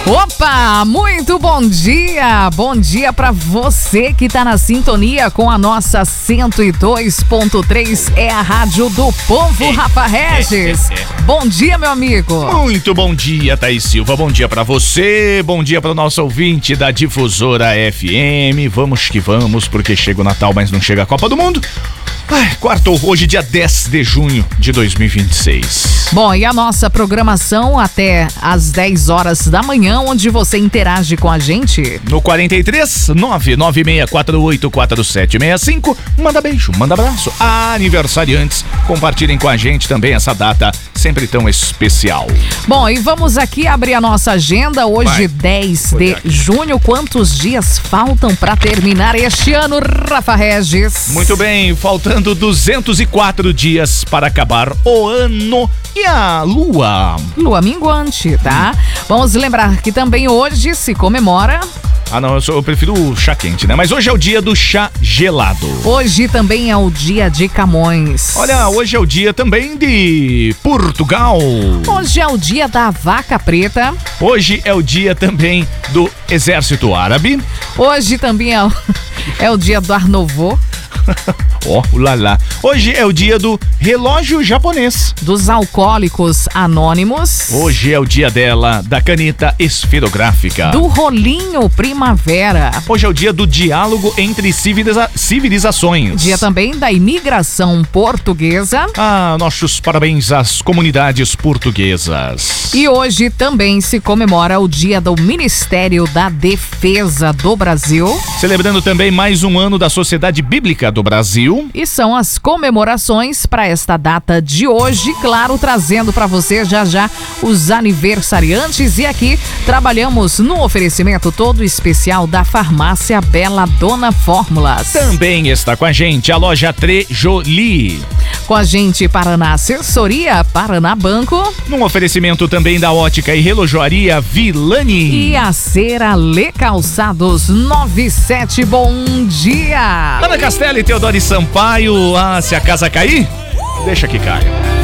Opa, muito bom dia! Bom dia pra você que tá na sintonia com a nossa 102.3, é a Rádio do Povo, Rafa Regis. Bom dia, meu amigo. Muito bom dia, Thaís Silva. Bom dia pra você, bom dia pro nosso ouvinte da Difusora FM. Vamos que vamos, porque chega o Natal, mas não chega a Copa do Mundo. Quartou, hoje dia 10 de junho de 2026. Bom, e a nossa programação até às 10 horas da manhã, onde você interage com a gente. No 43 996484765. Manda beijo, manda abraço. Aniversariantes, compartilhem com a gente também essa data sempre tão especial. Bom, e vamos aqui abrir a nossa agenda. Hoje, 10 de junho. Quantos dias faltam para terminar este ano, Rafa Regis? Muito bem, faltando 204 dias para acabar o ano. E a lua? Lua minguante, tá? Vamos lembrar que também hoje se comemora... Não, eu prefiro o chá quente, né? Mas hoje é o dia do chá gelado. Hoje também é o dia de Camões. Olha, hoje é o dia também de Portugal. Hoje é o dia da vaca preta. Hoje é o dia também do exército árabe. Hoje também é o dia do Art Nouveau. Ulala. Hoje é o dia do relógio japonês. Dos alcoólicos anônimos. Hoje é o dia da caneta esferográfica. Do rolinho primavera. Hoje é o dia do diálogo entre civilizações. Dia também da imigração portuguesa. Nossos parabéns às comunidades portuguesas. E hoje também se comemora o dia do Ministério da Defesa do Brasil. Celebrando também mais um ano da Sociedade Bíblica do Brasil. E são as comemorações para esta data de hoje, claro, trazendo para você já os aniversariantes. E aqui trabalhamos no oferecimento todo especial da Farmácia Bela Dona Fórmulas. Também está com a gente a loja Trejoli. Com a gente Paraná Assessoria, Paraná Banco. Num oferecimento também da Ótica e Relojoaria Villani. E a Cera Lê Calçados 97. Bom dia! Ana Castela e Teodoro Sampaio. Se a casa cair, deixa que caia.